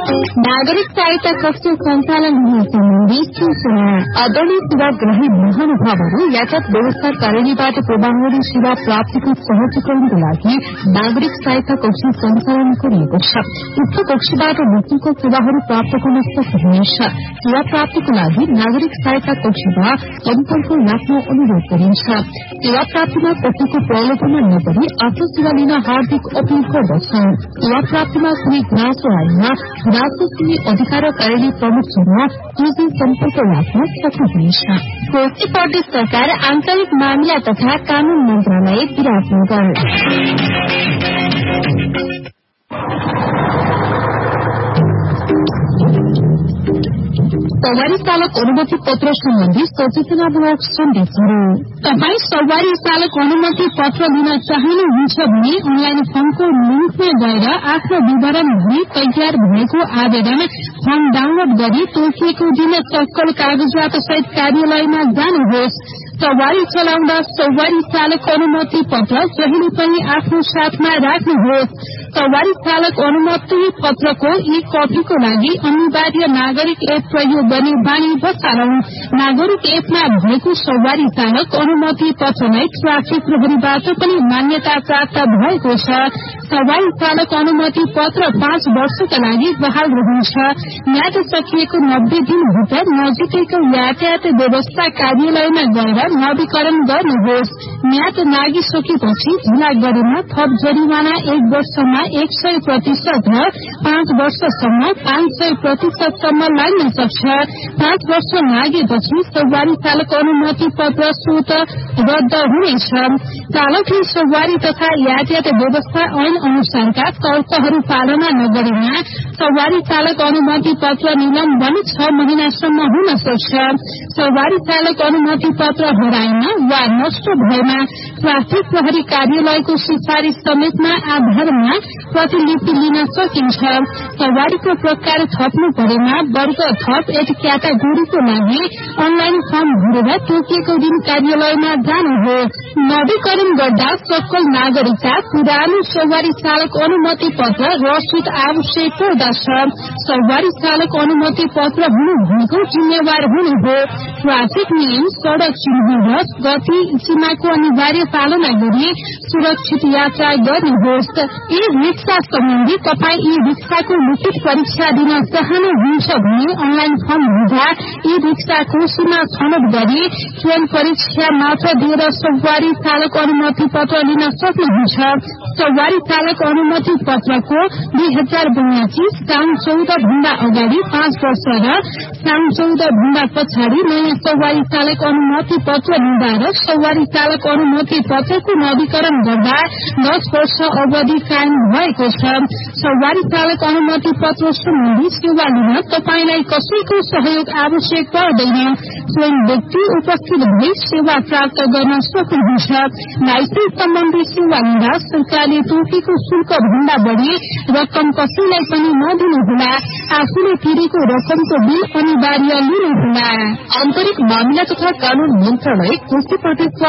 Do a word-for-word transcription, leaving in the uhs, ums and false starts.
नागरिक सहायता कक्ष सञ्चालन हुने सम्बन्धी सूचना। आदरणीय सेवाग्राही महानुभावहरू यातायात व्यवस्था कार्यालयबाट प्रवाहरी सेवा प्राप्तिको सहजीकरणको लागि नागरिक सहायता कक्ष सञ्चालन गरिएको छ। उक्त कक्षबाट निशुल्क सेवाहरू प्राप्त गर्न सक्नुहुनेछ। सेवा प्राप्तिको लागि नागरिक सहायता कक्षमा सम्पर्क राख्न अनुरोध गरिन्छ। सेवा प्राप्तिमा कसैको प्रलोभनमा नपरी आफ्नो सेवा लिन हार्दिक अपील गर्दछौं। सेवा प्राप्तिमा कुनै गुनासो आएमा गुनासो सुन्ने अधिकार कार्यालय प्रमुखसँग तुरन्तै सम्पर्क राख्न सक्नुहुनेछ। कोशी प्रदेश सरकार आन्तरिक मामिला तथा कानून मन्त्रालय विराटनगर। सवारी चालक अनुमति पत्र सम्बन्धी सचेतनामूलक सन्देशहरू। तपाईँ सवारी चालक अनुमति पत्र लिन चाहनुहुन्छ भने अनलाइन फर्मको लिंकमा गएर आफ्नो विवरण भरी तयार भएको आवेदन फर्म डाउनलोड गरी तोकिएको दिन सक्कल कागजात सहित कार्यालयमा जानुहोस्। सवारी चलाउँदा सवारी चालक अनुमति पत्र जहिले पनि आफ्नो साथमा राख्नुहोस्। सवारी चालक अनुमति पत्रको ई कपीको लागि अनिवार्य नागरिक एप प्रयोग गर्ने बानी बसालौं। नागरिक एपमा भएको सवारी चालक अनुमति पत्र नै ट्राफिक प्रहरीबाट पनि मान्यता प्राप्त भएको छ। सवारी चालक अनुमति पत्र पाँच वर्षका लागि बहाल रहन्छ। म्याद सकिएको नब्बे दिनभित्र नजिकैको यातायात व्यवस्था कार्यालयमा गएर नवीकरण गर्नुहोस्। म्याद नागिसकेपछि झुला गरेमा थप जरिवाना एक वर्षमा एक सय प्रतिशत र पाँच वर्षसम्म पाँच सय प्रतिशतसम्म लाग्न सक्छ। पाँच वर्ष लागेपछि सवारी चालक अनुमति पत्र स्वत रद्द हुनेछ। चालकले सवारी तथा यातायात व्यवस्था ऐन अनुसारका तर्कहरू पालना नगरेमा सवारी चालक अनुमति पत्र निलम्बन छ महिनासम्म हुन सक्छ। सवारी चालक अनुमति पत्र हराएमा वा नष्ट भएमा ट्राफिक प्रहरी कार्यालयको सिफारिश समेतमा आधारमा प्रतिलिपि लिन सकिन्छ। सवारीको प्रकार थप्नु परेमा वर्ग थप एक क्याटागोरीको लागि अनलाइन फर्म भरेर तोकिएको दिन कार्यालयमा जानु हो। नवीकरण गर्दा सक्कल नागरिकता पुरानो सवारी चालक अनुमति पत्र रसिद आवश्यक पर्दछ। सवारी चालक अनुमति पत्र हुनु भनेको जिम्मेवार हुनु हो। ट्राफिक नियम सड़क चिन्ह र गति सीमाको अनिवार्य पालना गरी सुरक्षित यात्रा गर्नुहोस्। ई रिक्सा सम्बन्धी तपाईँ ई रिक्साको लिखित परीक्षा दिन चाहनुहुन्छ भने अनलाइन फर्म हुँदा ई रिक्साको सीमा छनौट गरी ट्रेन परीक्षा मात्र दिएर सवारी चालक अनुमति पत्र लिन सक्नुहुन्छ। सवारी चालक अनुमति पत्रको दुई हजार बयासी साउन चौध भन्दा अगाडि पाँच वर्ष र साउन चौध भन्दा पछाडि नयाँ सवारी चालक अनुमति पत्र लिँदा र सवारी चालक अनुमति पत्रको नवीकरण गर्दा दस वर्ष अवधि कायम भएको छ। सवारी चालक अनुमति पत्र सम्बन्धी सेवा लिन तपाईलाई कसैको सहयोग आवश्यक पर्दैन। स्वयं व्यक्ति उपस्थित भई सेवा प्राप्त गर्न सक्नुहुन्छ। लाइसेन्स सम्बन्धी सेवा लिँदा सरकारले तोकेको शुल्क भन्दा बढ़ी रकम कसैलाई पनि नदिनुहोला। आफूले तिरेको रकमको बिल अनिवार्य लिनुहोला। आन्तरिक मामिला तथा कानून मन्त्रालय कोशी प्रदेश